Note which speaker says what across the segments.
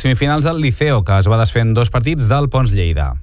Speaker 1: les semifinals del Liceo, que es va desfer en 2 partits del Pons Lleida.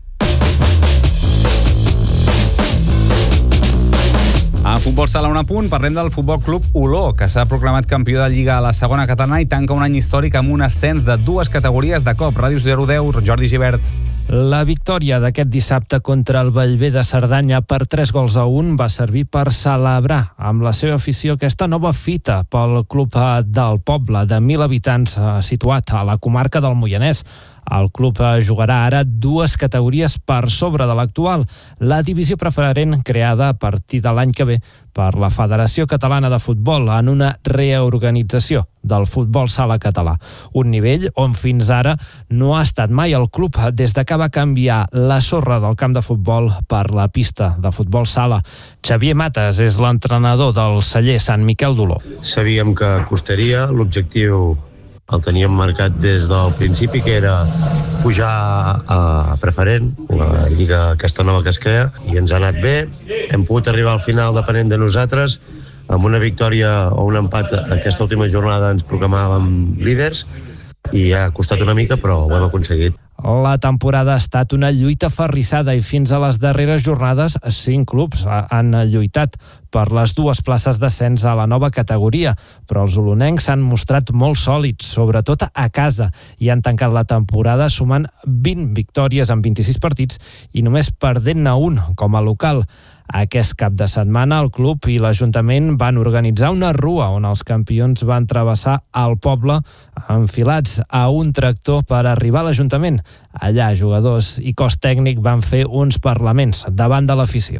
Speaker 1: A Futbol Sala, un apunt, parlem del Futbol Club Oló, que s'ha proclamat campió de Lliga a la segona catalana i tanca un any històric amb un ascens de 2 categories de cop. Ràdio 010, Jordi Gibert.
Speaker 2: La victòria d'aquest dissabte contra el Bellver de Cerdanya per 3-1 va servir per celebrar amb la seva afició aquesta nova fita pel club del poble de 1.000 habitants situat a la comarca del Moianès. El club jugarà ara 2 categories per sobre de l'actual, la divisió preferent creada a partir de l'any que ve per la Federació Catalana de Futbol en una reorganització del futbol sala català. Un nivell on fins ara no ha estat mai el club des de que va canviar la sorra del camp de futbol per la pista de futbol sala. Xavier Mates és l'entrenador del celler Sant Miquel d'Oló.
Speaker 3: Sabíem que costaria, l'objectiu el teníem marcat des del principi, que era pujar a preferent, la lliga aquesta nova que es crea, i ens ha anat bé. Hem pogut arribar al final depenent de nosaltres, amb una victòria o un empat aquesta última jornada ens proclamàvem líders i ha costat una mica, però ho hem aconseguit.
Speaker 2: La temporada ha estat una lluita aferrissada i fins a les darreres jornades 5 clubs han lluitat per les 2 places d'ascens a la nova categoria, però els olonencs s'han mostrat molt sòlids, sobretot a casa, i han tancat la temporada sumant 20 victòries en 26 partits i només perdent-ne un com a local. Aquest cap de setmana el club i l'Ajuntament van organitzar una rua on els campions van travessar el poble enfilats a un tractor per arribar a l'Ajuntament. Allà jugadors i cos tècnic van fer uns parlaments davant de l'afició.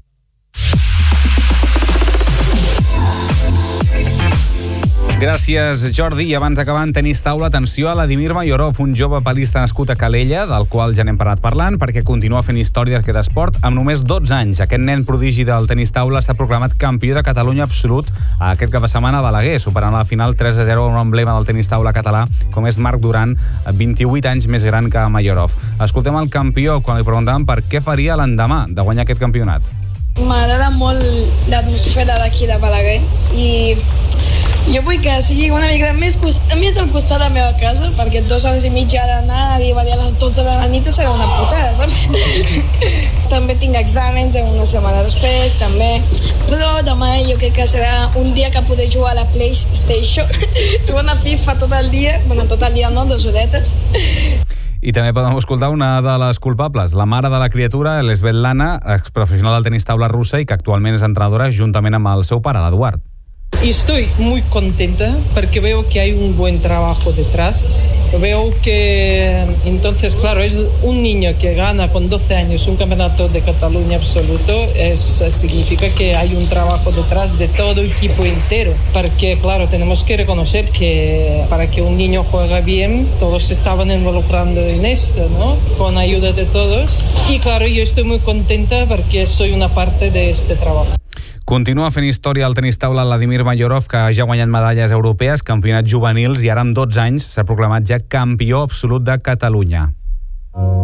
Speaker 1: Gràcies, Jordi. I abans d'acabar en tenis taula, atenció a Vladimir Mayorov, un jove palista nascut a Calella, del qual ja n'hem parlant, perquè continua fent història d'aquest esport amb només 12 anys. Aquest nen prodigi del tenis taula s'ha proclamat campió de Catalunya absolut aquest cap de setmana a Balaguer, superant a la final 3-0 un emblema del tenis taula català, com és Marc Duran, 28 anys més gran que Mayorov. Escoltem el campió quan li preguntàvem per què faria l'endemà de guanyar aquest campionat.
Speaker 4: M'agrada molt l'atmosfera d'aquí de Balaguer i jo vull que sigui una mica més al costat de la meva casa, perquè 2 hores i mitja d'anar, arribar a les 12 de la nit serà una putada, saps? També tinc exàmens una setmana després, també. Però demà jo crec que serà un dia que podré jugar a la PlayStation. Jugant a FIFA tot el dia, tot el dia no, 2 horetes.
Speaker 1: I també podem escoltar una de les culpables, la mare de la criatura, l'Svetlana, exprofessional del tenis taula russa i que actualment és entrenadora juntament amb el seu pare, l'Eduard.
Speaker 5: Y estoy muy contenta porque veo que hay un buen trabajo detrás. Veo que, entonces, claro, es un niño que gana con 12 años un campeonato de Cataluña absoluto. Significa que hay un trabajo detrás de todo el equipo entero. Porque, claro, tenemos que reconocer que para que un niño juegue bien, todos se estaban involucrando en esto, ¿no? Con ayuda de todos. Y, claro, yo estoy muy contenta porque soy una parte de este trabajo.
Speaker 1: Continua fent història al tenis taula Vladimir Mayorov, que ja ha guanyat medalles europees, campionats juvenils i ara amb 12 anys s'ha proclamat ja campió absolut de Catalunya.